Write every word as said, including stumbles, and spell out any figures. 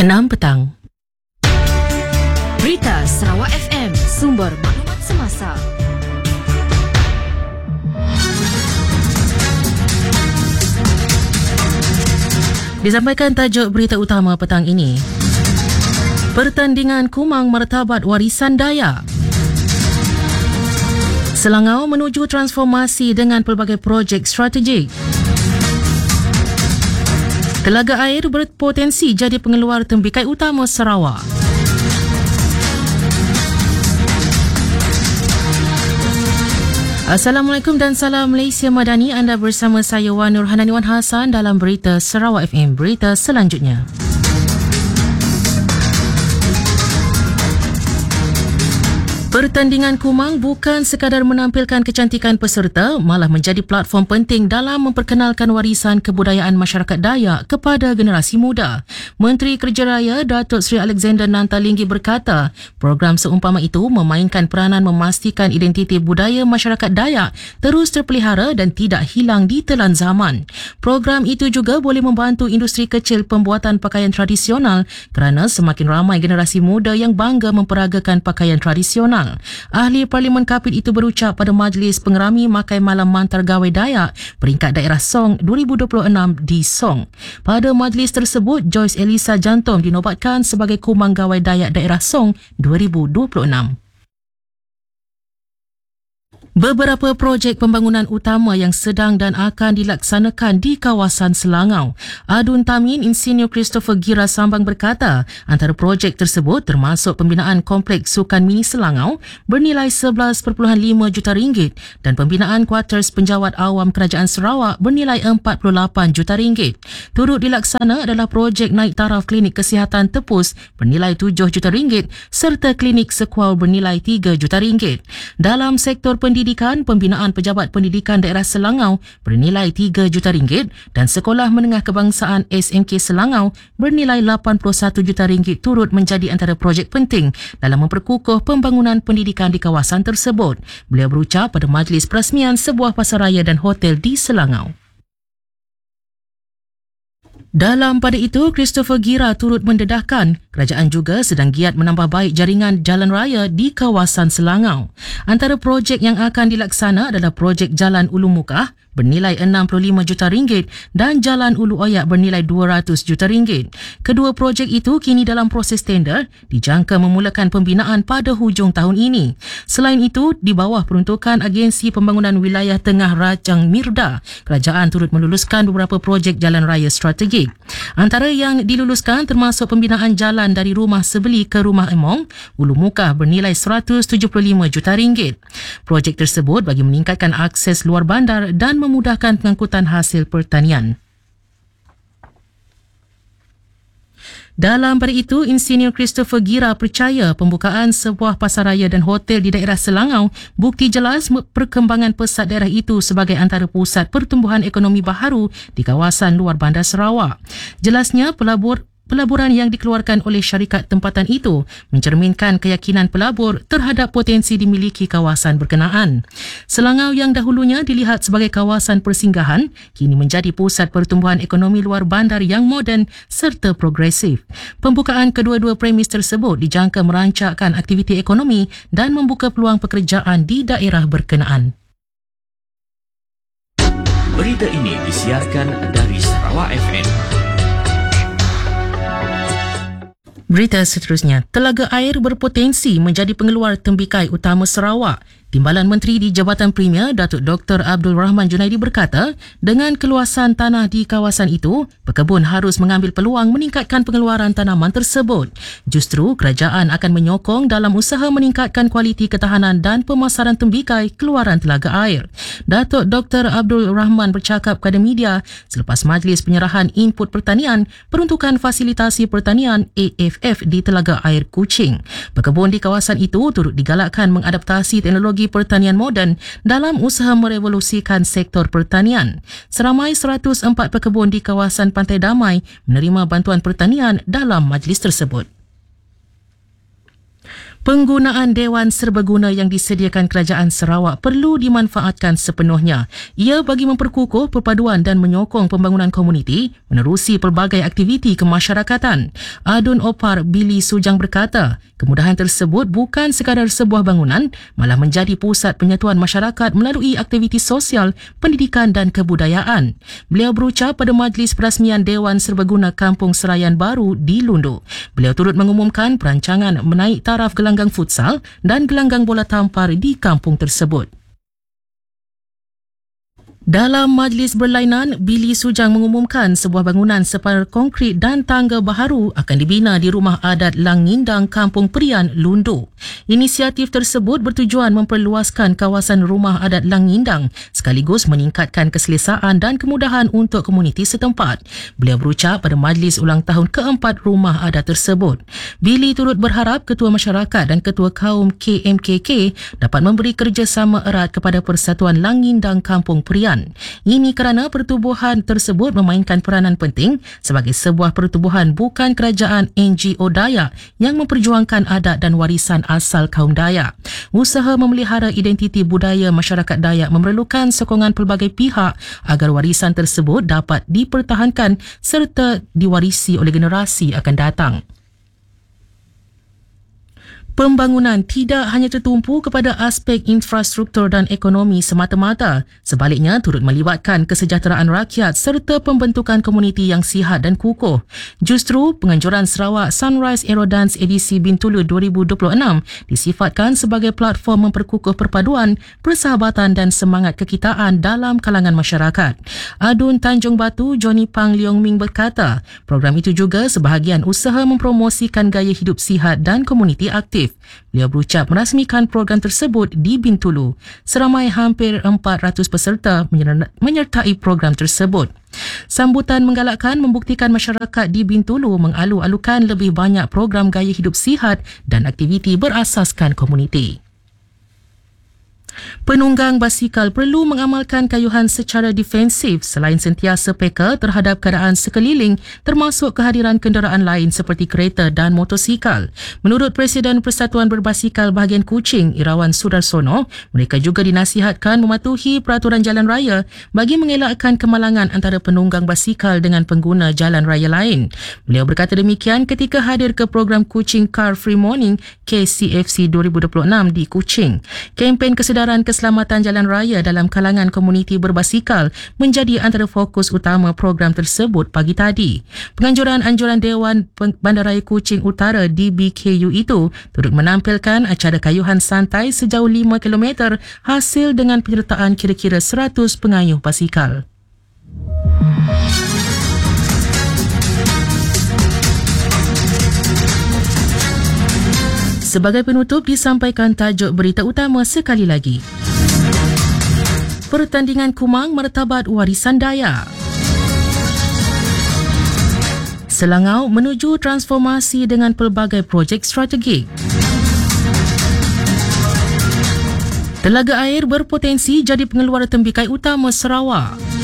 enam petang. Berita Sarawak F M, sumber maklumat semasa. Disampaikan tajuk berita utama petang ini. Pertandingan Kumang Martabat Warisan Dayak. Selangau menuju transformasi dengan pelbagai projek strategik. Telaga air berpotensi jadi pengeluar tembikai utama Sarawak. Assalamualaikum dan salam Malaysia Madani. Anda bersama saya Wan Nur Hanani Wan Hassan dalam berita Sarawak F M. Berita selanjutnya. Pertandingan Kumang bukan sekadar menampilkan kecantikan peserta, malah menjadi platform penting dalam memperkenalkan warisan kebudayaan masyarakat Dayak kepada generasi muda. Menteri Kerja Raya Datuk Seri Alexander Nantalinggi berkata, program seumpama itu memainkan peranan memastikan identiti budaya masyarakat Dayak terus terpelihara dan tidak hilang di telan zaman. Program itu juga boleh membantu industri kecil pembuatan pakaian tradisional kerana semakin ramai generasi muda yang bangga memperagakan pakaian tradisional. Ahli Parlimen Kapit itu berucap pada Majlis Pengerami Makai Malam Mantar Gawai Dayak peringkat daerah Song dua ribu dua puluh enam di Song. Pada majlis tersebut, Joyce Elisa Jantom dinobatkan sebagai Kumang Gawai Dayak daerah Song dua ribu dua puluh enam. Beberapa projek pembangunan utama yang sedang dan akan dilaksanakan di kawasan Selangau. Adun Tamin Insinyur Christopher Gira Sambang berkata, antara projek tersebut termasuk pembinaan Kompleks Sukan Mini Selangau bernilai sebelas perpuluhan lima juta ringgit dan pembinaan kuarters penjawat awam Kerajaan Sarawak bernilai empat puluh lapan juta ringgit. Turut dilaksana adalah projek naik taraf klinik kesihatan Tepus bernilai tujuh juta ringgit serta klinik sekuau bernilai tiga juta ringgit. Dalam sektor pendidikan, Pendidikan, pembinaan pejabat pendidikan daerah Selangau bernilai tiga juta ringgit dan Sekolah Menengah Kebangsaan S M K Selangau bernilai lapan puluh satu juta ringgit turut menjadi antara projek penting dalam memperkukuh pembangunan pendidikan di kawasan tersebut. Beliau berucap pada majlis perasmian sebuah pasaraya dan hotel di Selangau. Dalam pada itu, Christopher Gira turut mendedahkan kerajaan juga sedang giat menambah baik jaringan jalan raya di kawasan Selangau. Antara projek yang akan dilaksana adalah projek Jalan Ulu Mukah bernilai enam puluh lima juta ringgit dan Jalan Ulu Oyak bernilai dua ratus juta ringgit. Kedua projek itu kini dalam proses tender, dijangka memulakan pembinaan pada hujung tahun ini. Selain itu, di bawah peruntukan Agensi Pembangunan Wilayah Tengah Rajang Mirda, kerajaan turut meluluskan beberapa projek jalan raya strategik. Antara yang diluluskan termasuk pembinaan jalan dari Rumah Sebeli ke Rumah Emong, Ulu Mukah bernilai seratus tujuh puluh lima juta ringgit. Projek tersebut bagi meningkatkan akses luar bandar dan memudahkan pengangkutan hasil pertanian. Dalam pada itu, Insinyur Christopher Gira percaya pembukaan sebuah pasaraya dan hotel di daerah Selangau bukti jelas perkembangan pesat daerah itu sebagai antara pusat pertumbuhan ekonomi baharu di kawasan luar bandar Sarawak. Jelasnya, pelabur Pelaburan yang dikeluarkan oleh syarikat tempatan itu mencerminkan keyakinan pelabur terhadap potensi dimiliki kawasan berkenaan. Selangau yang dahulunya dilihat sebagai kawasan persinggahan, kini menjadi pusat pertumbuhan ekonomi luar bandar yang moden serta progresif. Pembukaan kedua-dua premis tersebut dijangka merancakkan aktiviti ekonomi dan membuka peluang pekerjaan di daerah berkenaan. Berita ini disiarkan dari Sarawak F M. Berita seterusnya, telaga air berpotensi menjadi pengeluar tembikai utama Sarawak. Timbalan Menteri di Jabatan Premier, Datuk Doktor Abdul Rahman Junaidi berkata, dengan keluasan tanah di kawasan itu, pekebun harus mengambil peluang meningkatkan pengeluaran tanaman tersebut. Justru, kerajaan akan menyokong dalam usaha meningkatkan kualiti ketahanan dan pemasaran tembikai keluaran telaga air. Datuk Doktor Abdul Rahman bercakap kepada media selepas majlis penyerahan input pertanian peruntukan fasilitasi pertanian A F F di Telaga Air Kuching. Pekebun di kawasan itu turut digalakkan mengadaptasi teknologi pertanian moden dalam usaha merevolusikan sektor pertanian. Seramai seratus empat pekebun di kawasan Pantai Damai menerima bantuan pertanian dalam majlis tersebut. Penggunaan Dewan Serbaguna yang disediakan Kerajaan Sarawak perlu dimanfaatkan sepenuhnya. Ia bagi memperkukuh perpaduan dan menyokong pembangunan komuniti menerusi pelbagai aktiviti kemasyarakatan. Adun Opar Billy Sujang berkata, kemudahan tersebut bukan sekadar sebuah bangunan, malah menjadi pusat penyatuan masyarakat melalui aktiviti sosial, pendidikan dan kebudayaan. Beliau berucap pada majlis perasmian Dewan Serbaguna Kampung Serayan Baru di Lundu. Beliau turut mengumumkan perancangan menaik taraf gelanggang futsal dan gelanggang bola tampar di kampung tersebut. Dalam majlis berlainan, Billy Sujang mengumumkan sebuah bangunan separa konkrit dan tangga baharu akan dibina di Rumah Adat Langindang Kampung Perian, Lundu. Inisiatif tersebut bertujuan memperluaskan kawasan Rumah Adat Langindang sekaligus meningkatkan keselesaan dan kemudahan untuk komuniti setempat. Beliau berucap pada majlis ulang tahun keempat Rumah Adat tersebut. Billy turut berharap Ketua Masyarakat dan Ketua Kaum K M K K dapat memberi kerjasama erat kepada Persatuan Langindang Kampung Perian. Ini kerana pertubuhan tersebut memainkan peranan penting sebagai sebuah pertubuhan bukan kerajaan N G O Dayak yang memperjuangkan adat dan warisan asal kaum Dayak. Usaha memelihara identiti budaya masyarakat Dayak memerlukan sokongan pelbagai pihak agar warisan tersebut dapat dipertahankan serta diwarisi oleh generasi akan datang. Pembangunan tidak hanya tertumpu kepada aspek infrastruktur dan ekonomi semata-mata, sebaliknya turut melibatkan kesejahteraan rakyat serta pembentukan komuniti yang sihat dan kukuh. Justru, penganjuran Sarawak Sunrise Aerodance edisi Bintulu dua ribu dua puluh enam disifatkan sebagai platform memperkukuh perpaduan, persahabatan dan semangat kekitaan dalam kalangan masyarakat. Adun Tanjung Batu Johnny Pang Leong Ming berkata, program itu juga sebahagian usaha mempromosikan gaya hidup sihat dan komuniti aktif. Beliau berucap merasmikan program tersebut di Bintulu. Seramai hampir empat ratus peserta menyertai program tersebut. Sambutan menggalakkan membuktikan masyarakat di Bintulu mengalu-alukan lebih banyak program gaya hidup sihat dan aktiviti berasaskan komuniti. Penunggang basikal perlu mengamalkan kayuhan secara defensif selain sentiasa peka terhadap keadaan sekeliling termasuk kehadiran kenderaan lain seperti kereta dan motosikal. Menurut Presiden Persatuan Berbasikal Bahagian Kuching, Irawan Sudarsono, mereka juga dinasihatkan mematuhi peraturan jalan raya bagi mengelakkan kemalangan antara penunggang basikal dengan pengguna jalan raya lain. Beliau berkata demikian ketika hadir ke program Kuching Car Free Morning K C F C dua ribu dua puluh enam di Kuching. Kempen kesedaran keselamatan jalan raya dalam kalangan komuniti berbasikal menjadi antara fokus utama program tersebut pagi tadi. Penganjuran anjuran Dewan Bandaraya Kuching Utara D B K U itu turut menampilkan acara kayuhan santai sejauh lima kilometer hasil dengan penyertaan kira-kira seratus pengayuh basikal. Sebagai penutup, disampaikan tajuk berita utama sekali lagi. Pertandingan Kumang Martabat Warisan Dayak. Selangau menuju transformasi dengan pelbagai projek strategik. Telaga air berpotensi jadi pengeluar tembikai utama Sarawak.